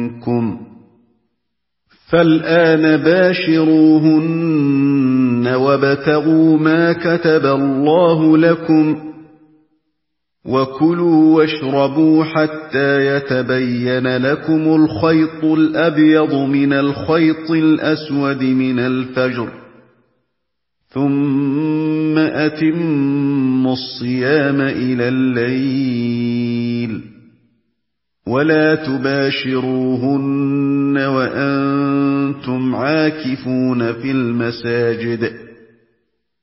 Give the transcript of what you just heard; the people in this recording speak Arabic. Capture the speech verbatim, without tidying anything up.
مِنكُمْ فَالْآنَ بَاشِرُوهُنَّ وَابْتَغُوا مَا كَتَبَ اللَّهُ لَكُمْ وَكُلُوا وَاشْرَبُوا حَتَّى يَتَبَيَّنَ لَكُمُ الْخَيْطُ الْأَبْيَضُ مِنَ الْخَيْطِ الْأَسْوَدِ مِنَ الْفَجْرِ ثُمَّ أَتِمُّوا الصِّيَامَ إِلَى اللَّيْلِ وَلَا تُبَاشِرُوهُنَّ وَأَنتُمْ عَاكِفُونَ فِي الْمَسَاجِدِ